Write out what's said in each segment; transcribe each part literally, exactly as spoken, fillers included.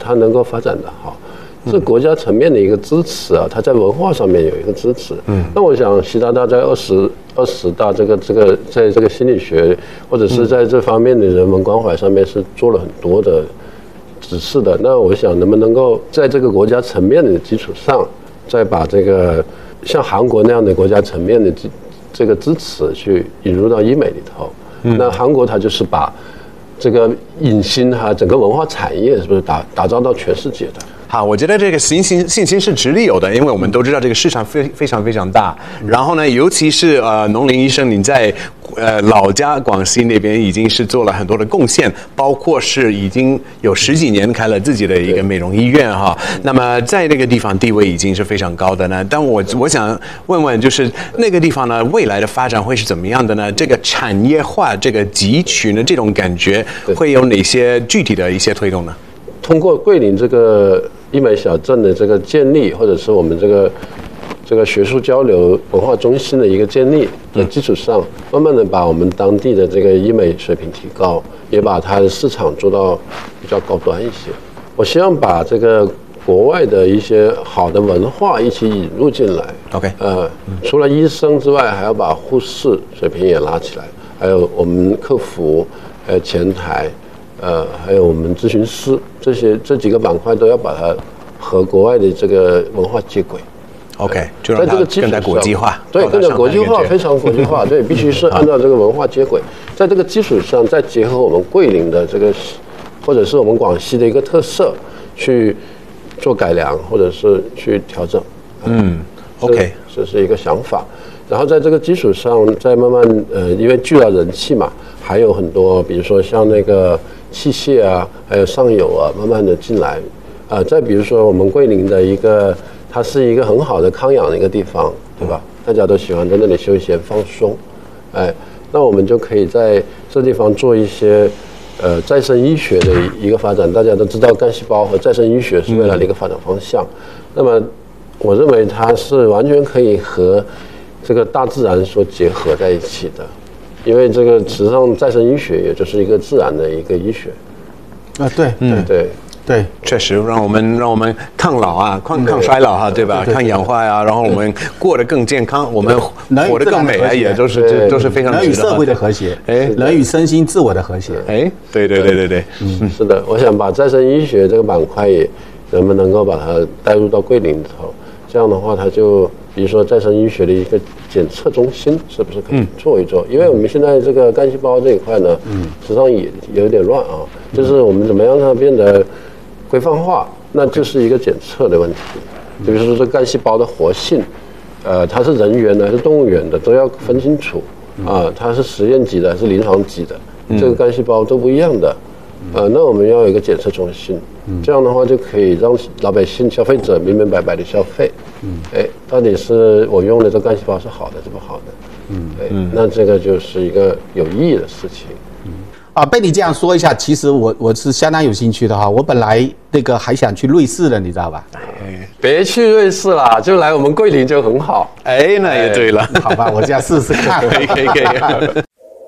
它能够发展得好，是国家层面的一个支持啊，它在文化上面有一个支持。嗯，那我想习大大在二十二十大这个这个在这个心理学或者是在这方面的人文关怀上面是做了很多的指示的。那我想能不能够在这个国家层面的基础上，再把这个像韩国那样的国家层面的这个支持去引入到医美里头。嗯，那韩国它就是把这个影星哈，整个文化产业是不是打打造到全世界的？ 好，我觉得这个信心信心是直立有的，因为我们都知道这个市场非非常非常大。然后呢，尤其是呃，农林医生，你在呃老家广西那边已经是做了很多的贡献，包括是已经有十几年开了自己的一个美容医院哈。那么在那个地方地位已经是非常高的呢。但我我想问问，就是那个地方呢，未来的发展会是怎么样的呢？这个产业化、这个集群的这种感觉，会有哪些具体的一些推动呢？ 通过桂林这个医美小镇的这个建立，或者是我们这个这个学术交流文化中心的一个建立的基础上，慢慢的把我们当地的这个医美水平提高，也把它的市场做到比较高端一些。我希望把这个国外的一些好的文化一起引入进来。 OK， 呃，除了医生之外，还要把护士水平也拉起来，还有我们客服，还有前台。呃，还有我们咨询师这些这几个板块都要把它和国外的这个文化接轨。 OK， 就让它更加国际化。 对，更加国际化，非常国际化。对，必须是按照这个文化接轨，在这个基础上再结合我们桂林的这个，或者是我们广西的一个特色，去做改良，或者是去调整。 嗯 ，OK， 这是一个想法。然后在这个基础上，再慢慢呃，因为聚了人气嘛，还有很多，比如说像那个器械啊，还有上游啊，慢慢的进来，啊、呃，再比如说我们桂林的一个，它是一个很好的康养的一个地方，对吧？大家都喜欢在那里休闲放松，哎，那我们就可以在这地方做一些呃再生医学的一个发展。大家都知道干细胞和再生医学是未来的一个发展方向，那么我认为它是完全可以和这个大自然所结合在一起的。因为这个实际上再生医学也就是一个自然的一个医学， 啊，对， 嗯，对对， 确实让我们让我们抗老啊，抗抗衰老哈，对吧？抗氧化呀，然后我们过得更健康，我们活得更美啊，也都是都是非常人与社会的和谐，哎，人与身心自我的和谐， 哎，对对对对对， 嗯，是的，我想把再生医学这个板块也能不能够把它带入到桂林里头，这样的话，它就比如说再生医学的一个检测中心，是不是可以做一做？因为我们现在这个干细胞这一块呢，嗯，实际上也有点乱啊，就是我们怎么样让它变得规范化，那就是一个检测的问题。比如说这干细胞的活性，呃，它是人源的还是动物源的，都要分清楚啊，它是实验级的还是临床级的，这个干细胞都不一样的。呃，那我们要有一个检测中心，这样的话就可以让老百姓、消费者明明白白的消费。嗯，哎，到底是我用的这干细胞是好的，是不好的？嗯，哎，那这个就是一个有意义的事情。 嗯，啊，被你这样说一下，其实我我是相当有兴趣的哈。我本来那个还想去瑞士的，你知道吧？ 哎，别去瑞士啦，就来我们桂林就很好。 哎，那也对了， 好吧，我这样试试看。 可以可以可以。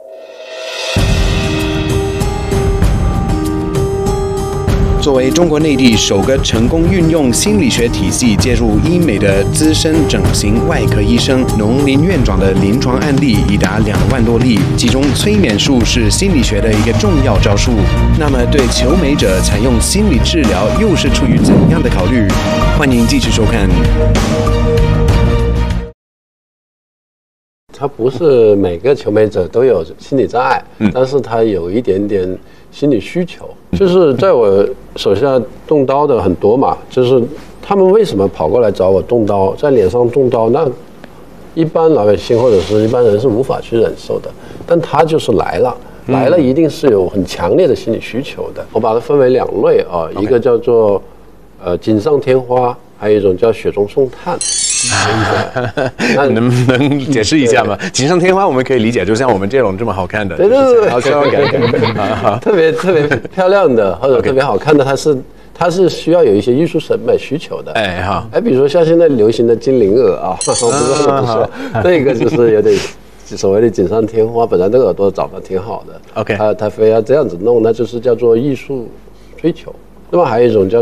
作为中国内地首个成功运用心理学体系介入医美的资深整形外科医生，农林院长的临床案例已达两万多例，其中催眠术是心理学的一个重要招数。那么，对求美者采用心理治疗又是出于怎样的考虑？欢迎继续收看。 他不是每个求美者都有心理障碍，嗯，但是他有一点点心理需求。就是在我手下动刀的很多嘛，就是他们为什么跑过来找我动刀，在脸上动刀，那一般老百姓或者是一般人是无法去忍受的，但他就是来了，来了一定是有很强烈的心理需求的。我把它分为两类啊，一个叫做呃锦上添花，还有一种叫雪中送炭。 那能不能解释一下吗？锦上添花我们可以理解，就像我们这种这么好看的， 对对对， 好希望感觉， 特别特别漂亮的或者特别好看的，它是它是需要有一些艺术审美需求的。哎哈，哎，比如说像现在流行的精灵耳啊，我不知道怎么说，这个就是有点所谓的锦上添花，本来这个耳朵长得挺好的 ，OK， 它它非要这样子弄，那就是叫做艺术追求。那么还有一种叫